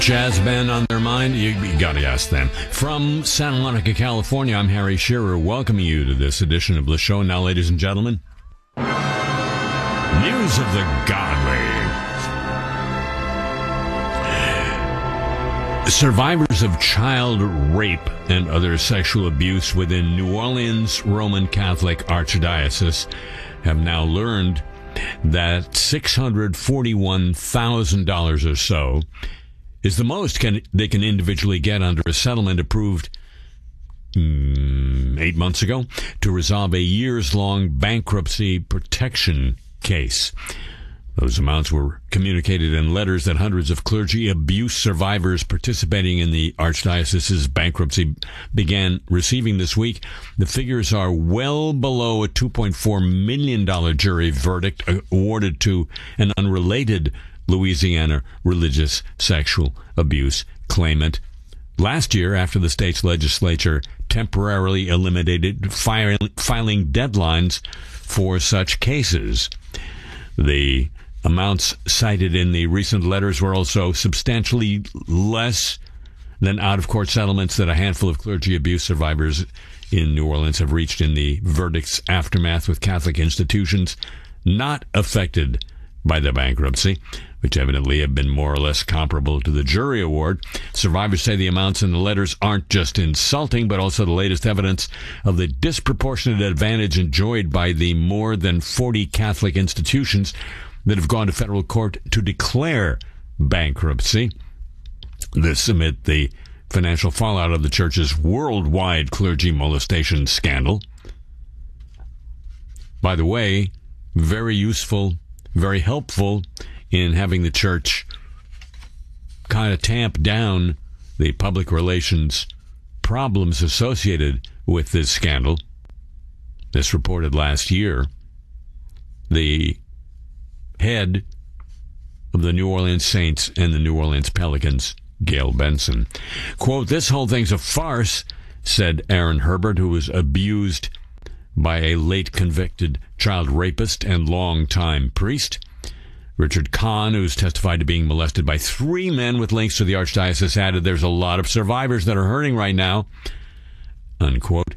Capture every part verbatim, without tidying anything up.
Jazz band on their mind? You, you gotta ask them. From Santa Monica, California, I'm Harry Shearer, welcoming you to this edition of the show. Now, ladies and gentlemen, news of the godly. Survivors of child rape and other sexual abuse within New Orleans Roman Catholic Archdiocese have now learned that six hundred forty-one thousand dollars or so is the most can, they can individually get under a settlement approved mm, eight months ago to resolve a years-long bankruptcy protection case. Those amounts were communicated in letters that hundreds of clergy abuse survivors participating in the Archdiocese's bankruptcy began receiving this week. The figures are well below a two point four million dollars jury verdict awarded to an unrelated Louisiana religious sexual abuse claimant last year after the state's legislature temporarily eliminated filing deadlines for such cases. The amounts cited in the recent letters were also substantially less than out-of-court settlements that a handful of clergy abuse survivors in New Orleans have reached in the verdict's aftermath with Catholic institutions not affected by the bankruptcy, which evidently have been more or less comparable to the jury award. Survivors say the amounts in the letters aren't just insulting, but also the latest evidence of the disproportionate advantage enjoyed by the more than forty Catholic institutions that have gone to federal court to declare bankruptcy. This amid the financial fallout of the church's worldwide clergy molestation scandal. By the way, very useful, very helpful in having the church kind of tamp down the public relations problems associated with this scandal. This reported last year. The head of the New Orleans Saints and the New Orleans Pelicans, Gail Benson. Quote, "This whole thing's a farce," said Aaron Herbert, who was abused by a late convicted child rapist and longtime priest. Richard Kahn, who's testified to being molested by three men with links to the Archdiocese, added, "There's a lot of survivors that are hurting right now," unquote.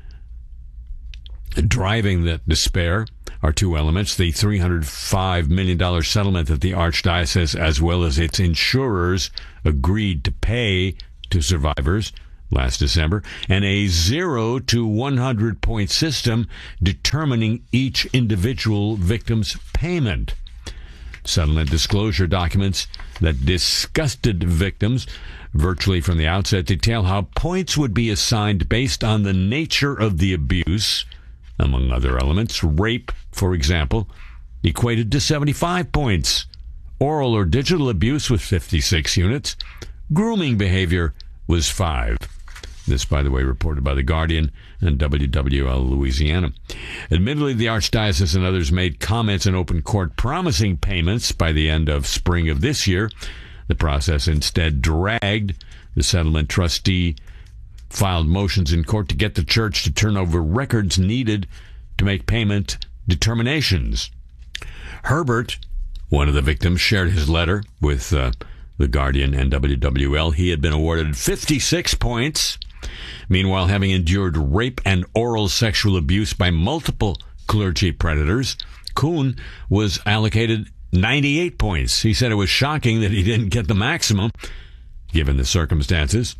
Driving that despair are two elements: the three hundred five million dollars settlement that the Archdiocese, as well as its insurers, agreed to pay to survivors last December, and a zero to one hundred point system determining each individual victim's payment. Settlement disclosure documents that disgusted victims virtually from the outset detail how points would be assigned based on the nature of the abuse, among other elements. Rape, for example, equated to seventy-five points. Oral or digital abuse was fifty-six units. Grooming behavior was five. This, by the way, reported by The Guardian and W W L Louisiana. Admittedly, the Archdiocese and others made comments in open court promising payments by the end of spring of this year. The process instead dragged. The settlement trustee filed motions in court to get the church to turn over records needed to make payment determinations. Herbert, one of the victims, shared his letter with uh, The Guardian and W W L. He had been awarded fifty-six points. Meanwhile, having endured rape and oral sexual abuse by multiple clergy predators, Kuhn was allocated ninety-eight points. He said it was shocking that he didn't get the maximum, given the circumstances.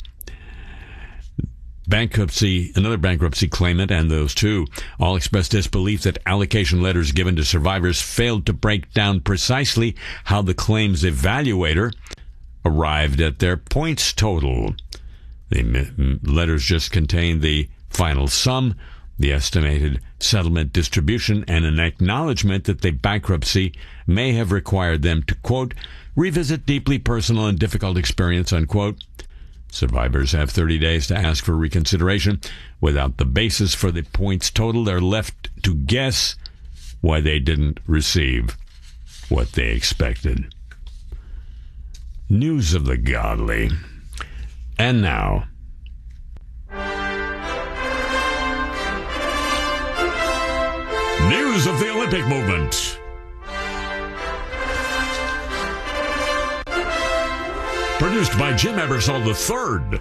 Bankruptcy, another bankruptcy claimant, and those two all expressed disbelief that allocation letters given to survivors failed to break down precisely how the claims evaluator arrived at their points total. The letters just contained the final sum, the estimated settlement distribution, and an acknowledgement that the bankruptcy may have required them to, quote, revisit deeply personal and difficult experience, unquote. Survivors have thirty days to ask for reconsideration. Without the basis for the points total, they're left to guess why they didn't receive what they expected. News of the godly. And now, news of the Olympic movement. Produced by Jim Ebersol the third.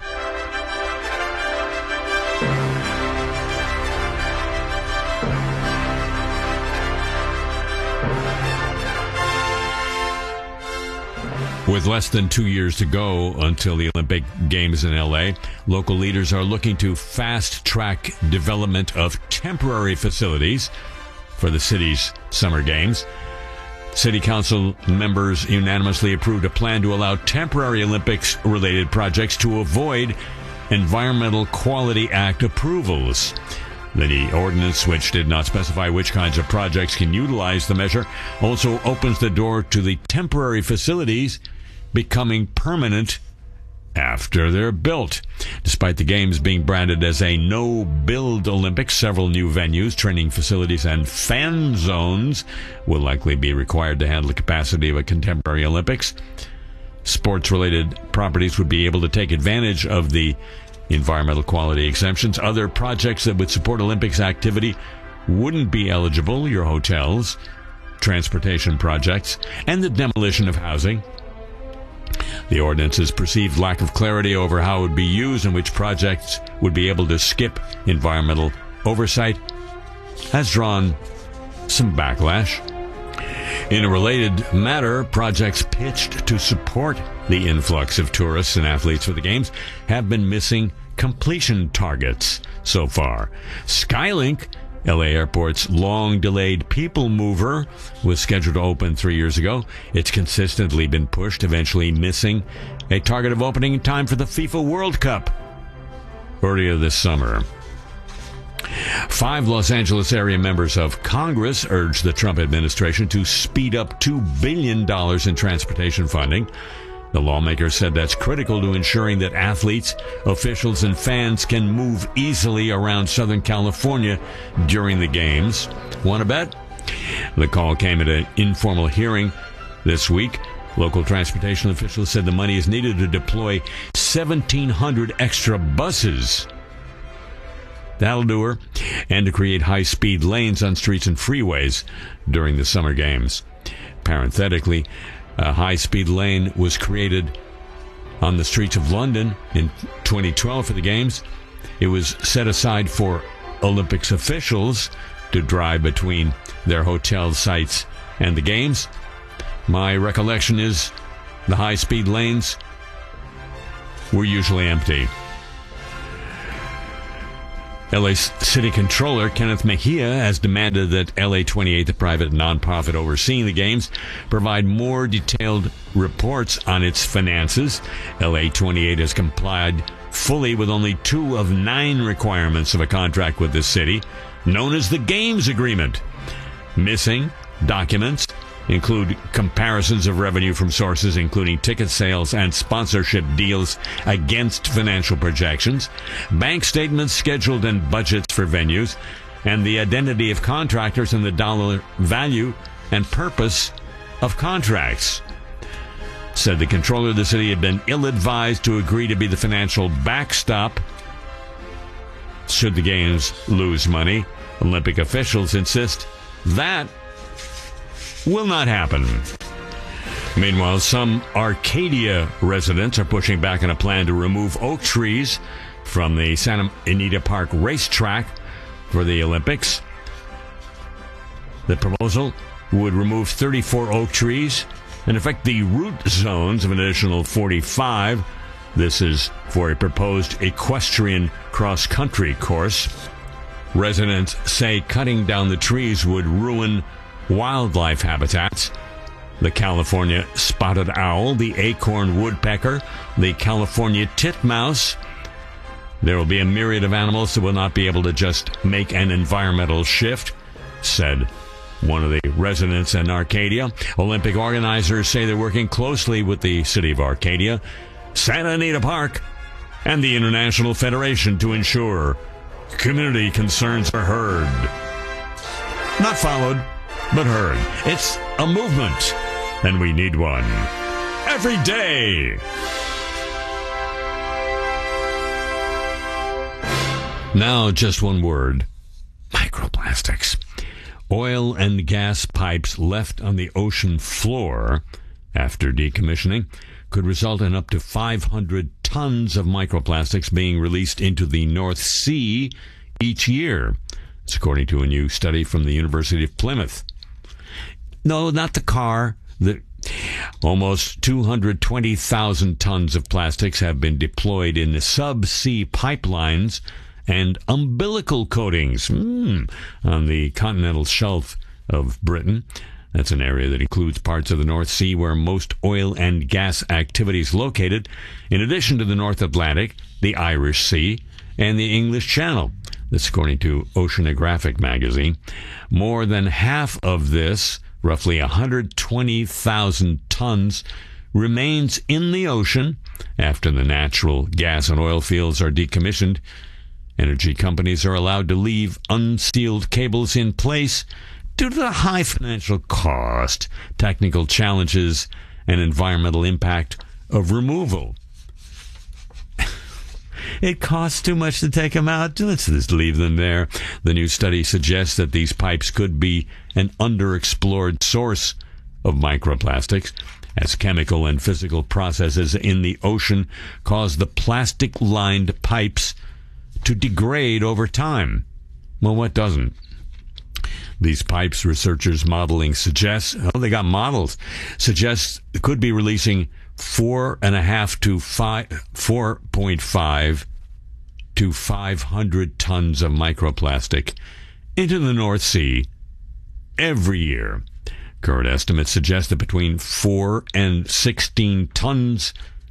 With less than two years to go until the Olympic Games in L A, local leaders are looking to fast-track development of temporary facilities for the city's summer games. City Council members unanimously approved a plan to allow temporary Olympics-related projects to avoid Environmental Quality Act approvals. The ordinance, which did not specify which kinds of projects can utilize the measure, also opens the door to the temporary facilities becoming permanent after they're built. Despite the Games being branded as a no-build Olympics, several new venues, training facilities, and fan zones will likely be required to handle the capacity of a contemporary Olympics. Sports-related properties would be able to take advantage of the environmental quality exemptions. Other projects that would support Olympics activity wouldn't be eligible: your hotels, transportation projects, and the demolition of housing. The ordinance's perceived lack of clarity over how it would be used and which projects would be able to skip environmental oversight has drawn some backlash. In a related matter, projects pitched to support the influx of tourists and athletes for the Games have been missing completion targets so far. Skylink, L A Airport's long-delayed people mover, was scheduled to open three years ago. It's consistently been pushed, eventually missing a target of opening in time for the FIFA World Cup earlier this summer. Five Los Angeles area members of Congress urged the Trump administration to speed up two billion dollars in transportation funding. The lawmakers said that's critical to ensuring that athletes, officials, and fans can move easily around Southern California during the Games. Want to bet? The call came at an informal hearing this week. Local transportation officials said the money is needed to deploy seventeen hundred extra buses. That'll do her. And to create high-speed lanes on streets and freeways during the Summer Games. Parenthetically, a high-speed lane was created on the streets of London in twenty twelve for the Games. It was set aside for Olympics officials to drive between their hotel sites and the Games. My recollection is the high-speed lanes were usually empty. L A City Controller Kenneth Mejia has demanded that L A twenty-eight, the private nonprofit overseeing the Games, provide more detailed reports on its finances. L A twenty-eight has complied fully with only two of nine requirements of a contract with the city, known as the Games Agreement. Missing documents include comparisons of revenue from sources including ticket sales and sponsorship deals against financial projections, bank statements, scheduled and budgets for venues, and the identity of contractors and the dollar value and purpose of contracts. Said the controller of the city had been ill-advised to agree to be the financial backstop should the Games lose money. Olympic officials insist that will not happen. Meanwhile, some Arcadia residents are pushing back on a plan to remove oak trees from the Santa Anita Park racetrack for the Olympics. The proposal would remove thirty-four oak trees and affect the root zones of an additional forty-five. This is for a proposed equestrian cross-country course. Residents say cutting down the trees would ruin wildlife habitats. The California spotted owl, the acorn woodpecker, the California titmouse. There will be a myriad of animals that will not be able to just make an environmental shift, said one of the residents in Arcadia. Olympic organizers say they're working closely with the city of Arcadia, Santa Anita Park, and the International Federation to ensure community concerns are heard. Not followed, but heard. It's a movement, and we need one every day. Now, just one word. Microplastics. Oil and gas pipes left on the ocean floor after decommissioning could result in up to five hundred tons of microplastics being released into the North Sea each year. It's according to a new study from the University of Plymouth. No, not the car. The almost two hundred twenty thousand tons of plastics have been deployed in the subsea pipelines and umbilical coatings mm, on the continental shelf of Britain. That's an area that includes parts of the North Sea where most oil and gas activity is located, in addition to the North Atlantic, the Irish Sea, and the English Channel. That's according to Oceanographic magazine. More than half of this, roughly one hundred twenty thousand tons, remains in the ocean after the natural gas and oil fields are decommissioned. Energy companies are allowed to leave unsealed cables in place due to the high financial cost, technical challenges, and environmental impact of removal. It costs too much to take them out. Let's just leave them there. The new study suggests that these pipes could be an underexplored source of microplastics, as chemical and physical processes in the ocean cause the plastic-lined pipes to degrade over time. Well, what doesn't? These pipes, researchers modeling suggests, oh, they got models, suggests could be releasing four and a half to five, four point five to five hundred tons of microplastic into the North Sea every year. Current estimates suggest that between four and sixteen tons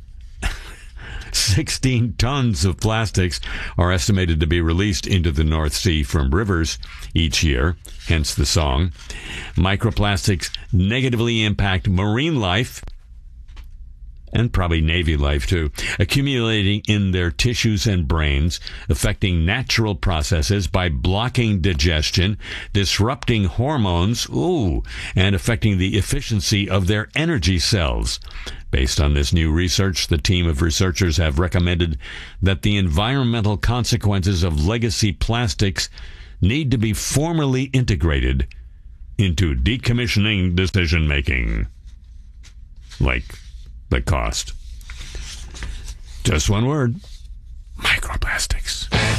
sixteen tons of plastics are estimated to be released into the North Sea from rivers each year, hence the song. Microplastics negatively impact marine life, and probably Navy life too, accumulating in their tissues and brains, affecting natural processes by blocking digestion, disrupting hormones, ooh, and affecting the efficiency of their energy cells. Based on this new research, the team of researchers have recommended that the environmental consequences of legacy plastics need to be formally integrated into decommissioning decision-making. Like the cost. Just one word: microplastics.